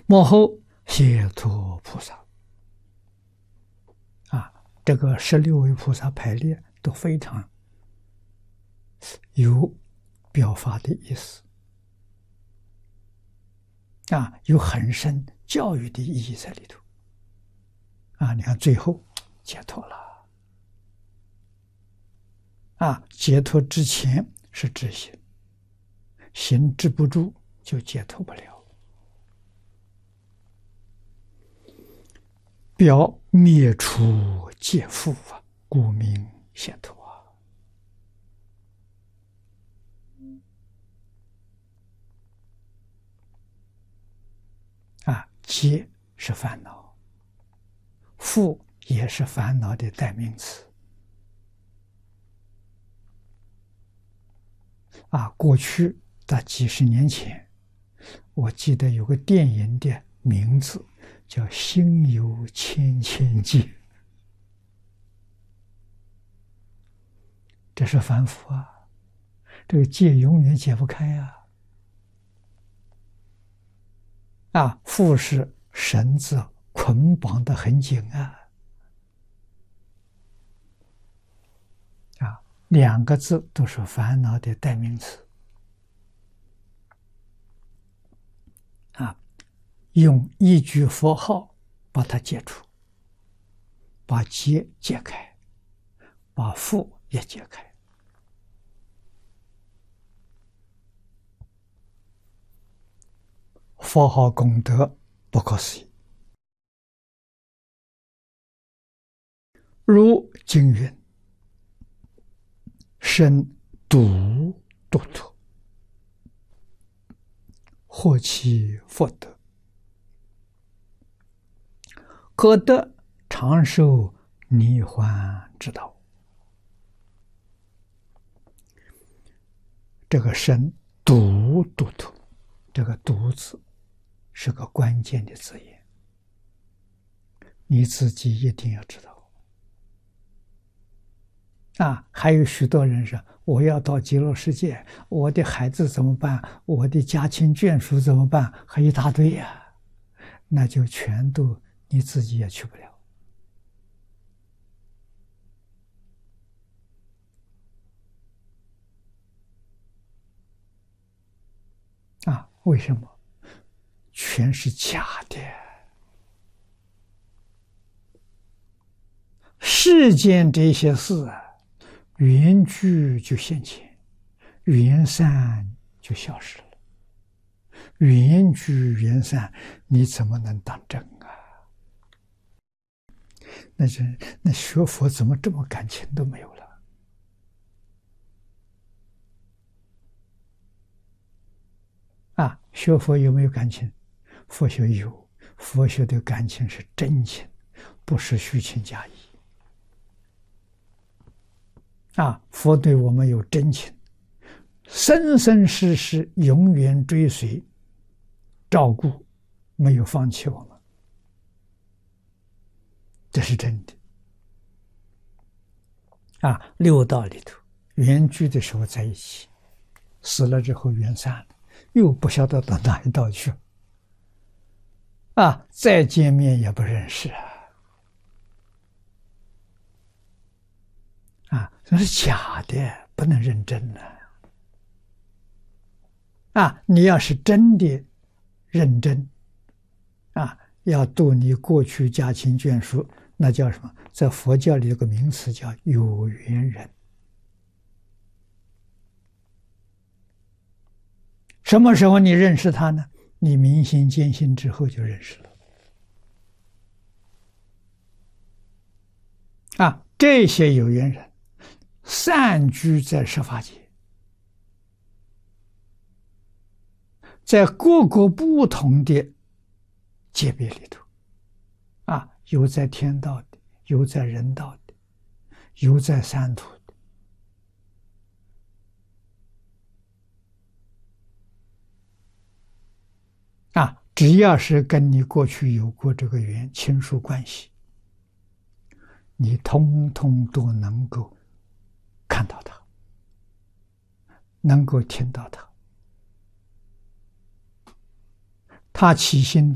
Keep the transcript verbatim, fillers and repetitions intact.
幕后解脱菩萨啊，这个十六位菩萨排列都非常有表法的意思啊，有很深教育的意义在里头啊。你看最后解脱了啊，解脱之前是知行，行止不住就解脱不了。表灭除界缚啊，故名解脱啊。界是烦恼，缚也是烦恼的代名词啊。过去在几十年前，我记得有个电影的名字叫《心有千千结》，这是凡夫啊，这个结永远解不开啊！啊，缚是绳子捆绑得很紧啊！啊，两个字都是烦恼的代名词啊，用一句佛号把它解除，把结解开，把缚也解开。佛号功德不可思议，如经云：“身独度脱，获其福德，可得长寿涅槃之道。”这个身独度脱，这个独字是个关键的字眼，你自己一定要知道啊！还有许多人说，我要到极乐世界，我的孩子怎么办？我的家亲眷属怎么办？还一大堆呀、啊，那就全都你自己也去不了啊！为什么？全是假的。世间这些事啊，缘聚就现前，缘散就消失了。缘聚缘散，你怎么能当真啊？那是那学佛怎么这么感情都没有了？啊，学佛有没有感情？佛学有，佛学的感情是真情，不是虚情假意。啊，佛对我们有真情，生生世世永远追随、照顾，没有放弃我们，这是真的。啊，六道里头，缘聚的时候在一起，死了之后缘散了，又不晓得到哪一道去。啊，再见面也不认识啊！啊，这是假的，不能认真的。啊，你要是真的认真，啊，要度你过去家亲眷属，那叫什么？在佛教里有个名词叫有缘人。什么时候你认识他呢？你明心见性之后就认识了。啊，这些有缘人散居在十法界，在各个不同的界别里头，啊，有在天道的，有在人道的，有在三途的，啊，只要是跟你过去有过这个缘，亲属关系，你通通都能够看到他，能够听到他，他起心